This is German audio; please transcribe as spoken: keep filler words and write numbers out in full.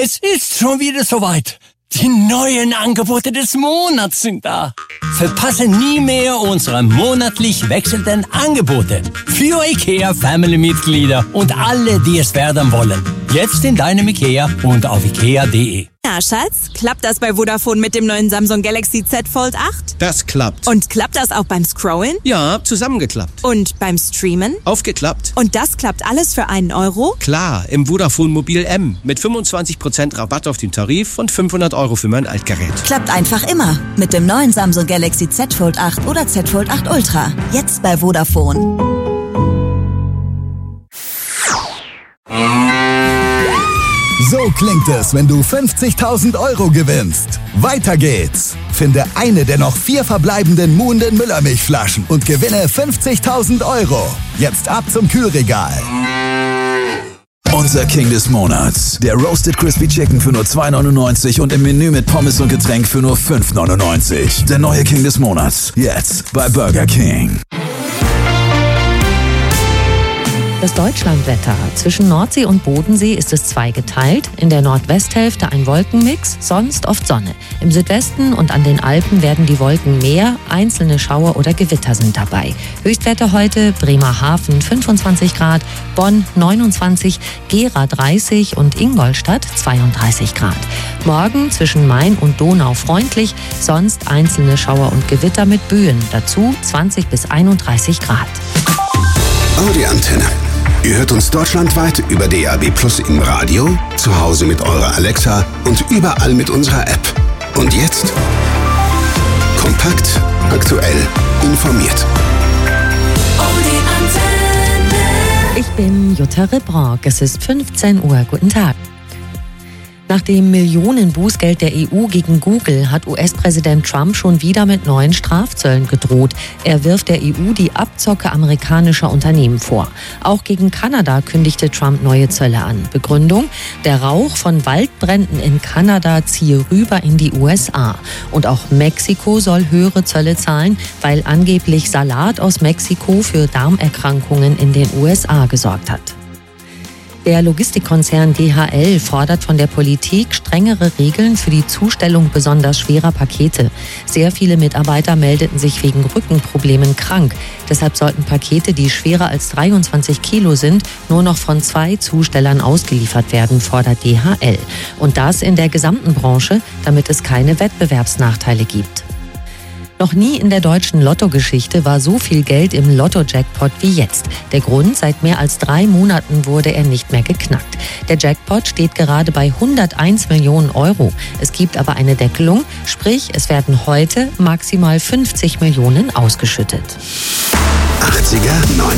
Es ist schon wieder soweit. Die neuen Angebote des Monats sind da. Verpasse nie mehr unsere monatlich wechselnden Angebote. Für IKEA Family-Mitglieder und alle, die es werden wollen. Jetzt in deinem IKEA und auf ikea punkt de. Na, Schatz, klappt das bei Vodafone mit dem neuen Samsung Galaxy Z Fold acht? Das klappt. Und klappt das auch beim Scrollen? Ja, zusammengeklappt. Und beim Streamen? Aufgeklappt. Und das klappt alles für einen Euro? Klar, im Vodafone Mobil M mit fünfundzwanzig Prozent Rabatt auf den Tarif und fünfhundert Euro für mein Altgerät. Klappt einfach immer mit dem neuen Samsung Galaxy Z Fold acht oder Z Fold acht Ultra. Jetzt bei Vodafone. So klingt es, wenn du fünfzigtausend Euro gewinnst. Weiter geht's. Finde eine der noch vier verbleibenden muhenden Müllermilchflaschen und gewinne fünfzigtausend Euro. Jetzt ab zum Kühlregal. Unser King des Monats. Der Roasted Crispy Chicken für nur zwei neunundneunzig und im Menü mit Pommes und Getränk für nur fünf neunundneunzig. Der neue King des Monats. Jetzt bei Burger King. Das Deutschlandwetter. Zwischen Nordsee und Bodensee ist es zweigeteilt. In der Nordwesthälfte ein Wolkenmix, sonst oft Sonne. Im Südwesten und an den Alpen werden die Wolken mehr. Einzelne Schauer oder Gewitter sind dabei. Höchstwerte heute: Bremerhaven fünfundzwanzig Grad, Bonn neunundzwanzig, Gera dreißig und Ingolstadt zweiunddreißig Grad. Morgen zwischen Main und Donau freundlich, sonst einzelne Schauer und Gewitter mit Böen. Dazu zwanzig bis einunddreißig Grad. Audi Antenne. Ihr hört uns deutschlandweit über D A B Plus im Radio, zu Hause mit eurer Alexa und überall mit unserer App. Und jetzt kompakt, aktuell, informiert. Audi Antenne. Ich bin Jutta Rebrock. Es ist fünfzehn Uhr. Guten Tag. Nach dem Millionen-Bußgeld der E U gegen Google hat U S-Präsident Trump schon wieder mit neuen Strafzöllen gedroht. Er wirft der E U die Abzocke amerikanischer Unternehmen vor. Auch gegen Kanada kündigte Trump neue Zölle an. Begründung: Der Rauch von Waldbränden in Kanada ziehe rüber in die U S A. Und auch Mexiko soll höhere Zölle zahlen, weil angeblich Salat aus Mexiko für Darmerkrankungen in den U S A gesorgt hat. Der Logistikkonzern D H L fordert von der Politik strengere Regeln für die Zustellung besonders schwerer Pakete. Sehr viele Mitarbeiter meldeten sich wegen Rückenproblemen krank. Deshalb sollten Pakete, die schwerer als dreiundzwanzig Kilo sind, nur noch von zwei Zustellern ausgeliefert werden, fordert D H L. Und das in der gesamten Branche, damit es keine Wettbewerbsnachteile gibt. Noch nie in der deutschen Lottogeschichte war so viel Geld im Lotto-Jackpot wie jetzt. Der Grund: seit mehr als drei Monaten wurde er nicht mehr geknackt. Der Jackpot steht gerade bei hunderteins Millionen Euro. Es gibt aber eine Deckelung, sprich es werden heute maximal fünfzig Millionen ausgeschüttet. achtziger,